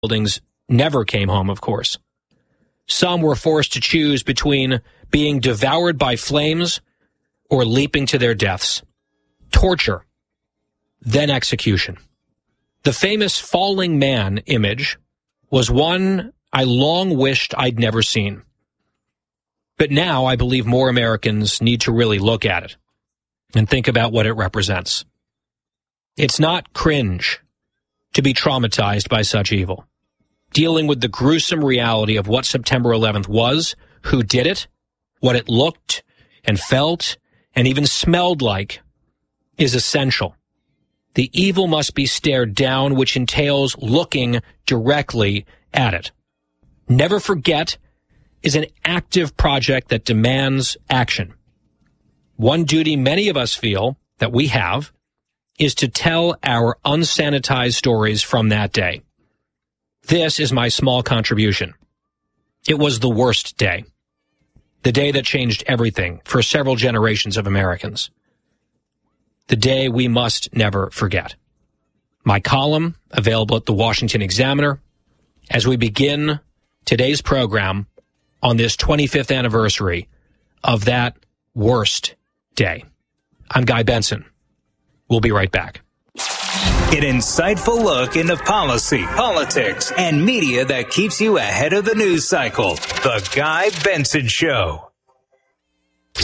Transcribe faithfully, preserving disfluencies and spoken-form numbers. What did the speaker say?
buildings never came home, of course. Some were forced to choose between being devoured by flames or leaping to their deaths. Torture, then execution. The famous falling man image was one I long wished I'd never seen. But now I believe more Americans need to really look at it and think about what it represents. It's not cringe to be traumatized by such evil. Dealing with the gruesome reality of what September eleventh was, who did it, what it looked and felt and even smelled like is essential. The evil must be stared down, which entails looking directly at it. Never Forget is an active project that demands action. One duty many of us feel that we have is to tell our unsanitized stories from that day. This is my small contribution. It was the worst day. The day that changed everything for several generations of Americans. The day we must never forget. My column, available at the Washington Examiner, as we begin today's program on this twenty-fifth anniversary of that worst day. I'm Guy Benson. We'll be right back. An insightful look into policy, politics, and media that keeps you ahead of the news cycle. The Guy Benson Show.